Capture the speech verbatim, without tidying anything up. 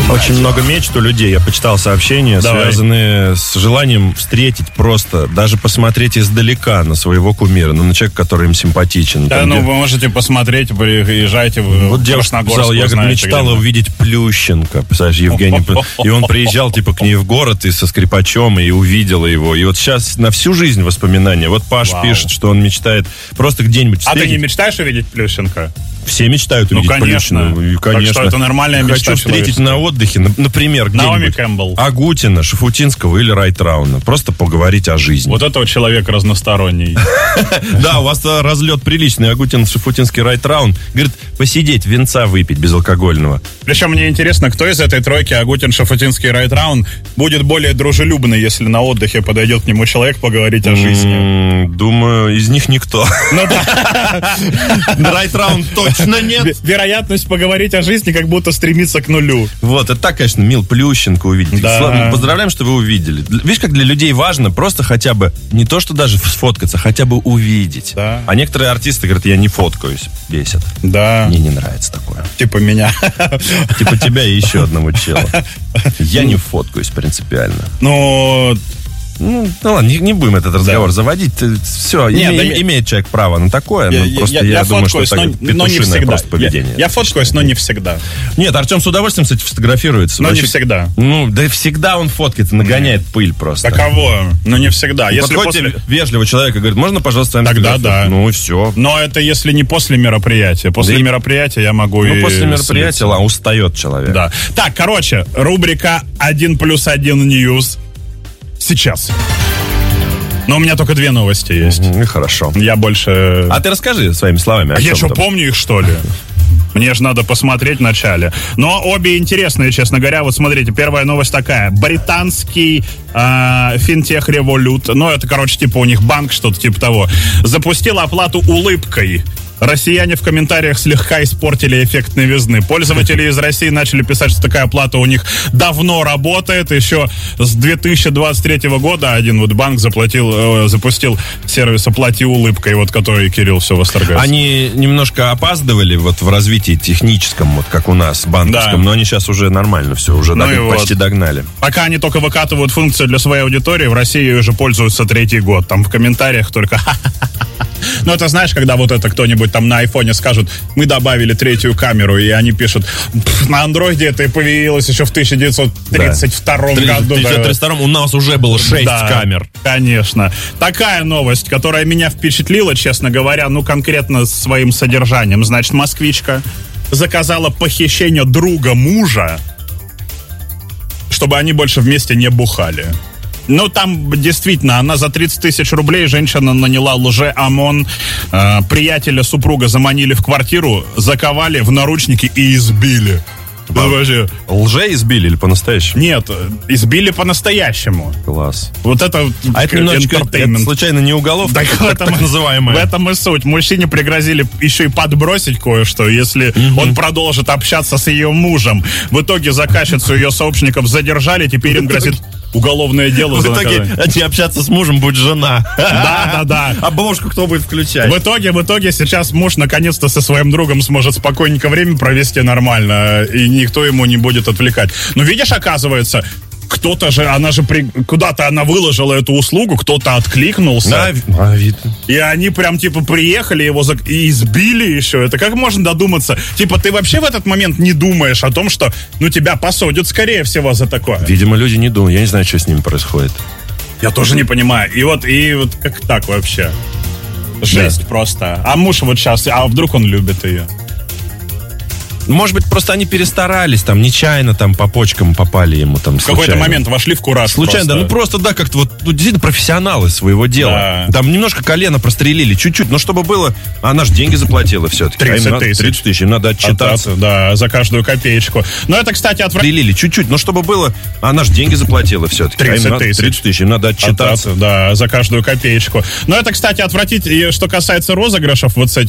Очень много мечт у людей. Я почитал сообщения, Давай. связанные с желанием встретить просто, даже посмотреть издалека на своего кумира, на человека, который им симпатичен. Да, там, ну где... вы можете посмотреть, приезжайте в вот девушка писала, я говорит, мечтала увидеть Плющенко, представляешь, Евгений. И он приезжал типа к ней в город и со скрипачом, и увидела его. И вот сейчас на всю жизнь воспоминания. Вот Паш Вау. пишет, что он мечтает просто где-нибудь встретить. А ты не мечтаешь увидеть Плющенко? Все мечтают увидеть ну, конечно. Плющенко. Конечно. Так что это нормальная мечта. Хочу встретить на отдыхе, например, Наоми Кэмпбелл, Агутина, Шафутинского или Райтрауна. Просто поговорить о жизни. Вот этого человека разносторонний. Да, у вас разлет приличный. Агутин, Шафутинский, Райтраун. Говорит, посидеть, винца выпить безалкогольного. Причем мне интересно, кто из этой тройки, Агутин, Шафутинский, Райтраун, будет более дружелюбный, если на отдыхе подойдет к нему человек поговорить о жизни. Думаю, из них никто. Ну да. Райтраун точно нет. Вероятность поговорить о жизни как будто стремится к нулю. Вот, это так, конечно, мил Плющенко увидеть. Да. Поздравляем, что вы увидели. Видишь, как для людей важно просто хотя бы, не то, что даже сфоткаться, хотя бы увидеть. Да. А некоторые артисты говорят, я не фоткаюсь, бесит. Да. Мне не нравится такое. Типа меня. Типа тебя и еще одного чела. Я не фоткаюсь принципиально. Ну... Ну, ну ладно, не, не будем этот разговор да. заводить. Все, Нет, име, да, имеет человек право на такое. Я, но просто я, я, я думаю, фоткаюсь, что это но, но не всегда. просто поведение. Я, я фоткаюсь, но не всегда. Нет, Артем с удовольствием, кстати, фотографируется. Но Вообще, не всегда. Ну, да всегда он фоткает, нагоняет mm. пыль просто. Да кого? Ну, не всегда. Если подходите после... вежливо человека, говорит, можно, пожалуйста, тогда да. Ну, и все. Но это если не после мероприятия. После да мероприятия я могу ну, и... Ну, после мероприятия, ладно, устает человек. Да. Так, короче, рубрика один плюс один News. Сейчас. Но у меня только две новости есть. Mm-hmm, хорошо. Я больше... А ты расскажи своими словами. А я что, помню их, что ли? Мне же надо посмотреть вначале. Но обе интересные, честно говоря. Вот смотрите, первая новость такая. Британский э, финтех Revolut, ну это, короче, типа у них банк, что-то типа того, запустил оплату улыбкой. Россияне в комментариях слегка испортили эффект новизны. Пользователи из России начали писать, что такая оплата у них давно работает. Еще с две тысячи двадцать третьего года один вот банк заплатил, э, запустил сервис «Оплати улыбкой», вот который Кирилл все восторгается. Они немножко опаздывали вот в развитии техническом, вот как у нас, банковском, да. но они сейчас уже нормально все, уже ну дог... почти вот. догнали. Пока они только выкатывают функцию для своей аудитории, в России ее уже пользуются третий год. Там в комментариях только... Ну, это знаешь, когда вот это кто-нибудь там на айфоне скажут, мы добавили третью камеру, и они пишут, на андроиде это и появилось еще в тысяча девятьсот тридцать втором да. году. В тысяча девятьсот тридцать втором у нас уже было шесть да, камер. Конечно. Такая новость, которая меня впечатлила, честно говоря, ну, конкретно своим содержанием. Значит, москвичка заказала похищение друга мужа, чтобы они больше вместе не бухали. Ну, там действительно, она за тридцать тысяч рублей, женщина наняла лже-ОМОН, э, приятеля супруга заманили в квартиру, заковали в наручники и избили. Да. Вообще... Лже избили или по-настоящему? Нет, избили по-настоящему. Класс. Вот это... А это немножечко, это случайно не уголовка, так, так, этом, так называемая? В этом и суть. Мужчине пригрозили еще и подбросить кое-что, если угу. он продолжит общаться с ее мужем. В итоге заказчицу ее сообщников задержали, теперь им грозит... уголовное дело. В итоге не общаться с мужем будет жена. Да, да, да. А бабушку кто будет включать? В итоге, в итоге сейчас муж наконец-то со своим другом сможет спокойненько время провести нормально, и никто ему не будет отвлекать. Но видишь, оказывается, кто-то же, она же при, куда-то она выложила эту услугу, кто-то откликнулся. Да, а, видно. И они прям типа приехали, его за... и избили еще. Это как можно додуматься? Типа ты вообще в этот момент не думаешь о том, что ну тебя посадят скорее всего за такое? Видимо, люди не думают. Я не знаю, что с ними происходит. Я тоже не понимаю. И вот, и вот как так вообще? Жесть да. просто. А муж вот сейчас, а вдруг он любит ее? Может быть, просто они перестарались, там, нечаянно там по почкам попали ему там. В какой-то момент вошли в кураж. Случайно, просто. да, ну просто, да, как-то вот, ну, действительно профессионалы своего дела. Да. Там немножко колено прострелили, чуть-чуть, но чтобы было, она же деньги заплатила все-таки. тридцать тысяч. тридцать тысяч, им надо отчитаться. От, да, за каждую копеечку. Но это, кстати, отвратительно. Чуть-чуть, но чтобы было, она же деньги заплатила все-таки. тридцать тысяч. тридцать тысяч, им надо отчитаться. От, да, за каждую копеечку. Но это, кстати, отвратительно. И что касается розыгрышев вот с этим,